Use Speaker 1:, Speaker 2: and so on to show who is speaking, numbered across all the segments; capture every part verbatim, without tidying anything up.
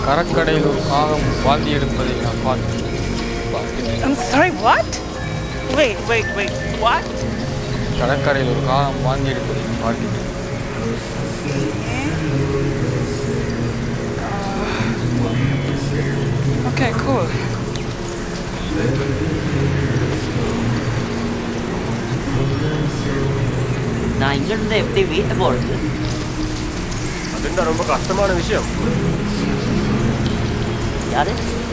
Speaker 1: கடற்கரையில் ஒரு காகம் வாந்தி எடுப்பதை நான் பார்த்தேன்.
Speaker 2: I'm sorry, what? Wait, wait, wait, what?
Speaker 1: கடற்கரையில் ஒரு காகம் வாந்தி எடுப்பதை நான் பார்த்தேன்.
Speaker 2: Uh, okay, cool.
Speaker 3: நான் இங்கிருந்து எப்படி வீட்டை போகிறது?
Speaker 4: அதுதான் ரொம்ப கஷ்டமான விஷயம்.
Speaker 3: யாரு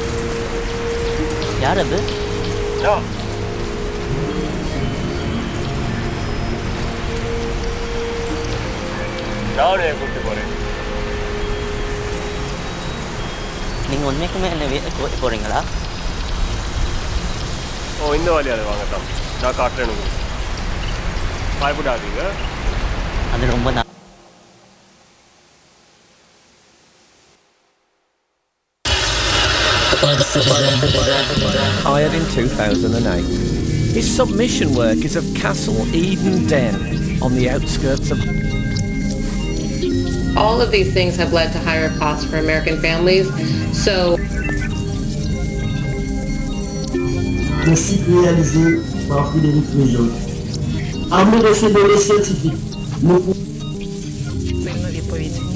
Speaker 3: யார் அது?
Speaker 4: நானே கூப்பிட்டு போறேன்.
Speaker 3: நீங்கள் உண்மைக்குமே என்ன வீட்டை கூட்டி போகிறீங்களா?
Speaker 4: ஓ, இந்த வழியால் வாங்கத்தான் நான் காட்டுறேன் உங்களுக்கு. பயப்படாதீங்க.
Speaker 3: அது ரொம்ப நா
Speaker 5: Hired in two thousand eight. His submission work is of Castle Eden Den on the outskirts of...
Speaker 6: All of these things have led to higher costs for American families, so...
Speaker 7: Le site réalisé par Frédéric Réjean. Armé de ces données scientifiques, nous...
Speaker 2: Приймну відповідь.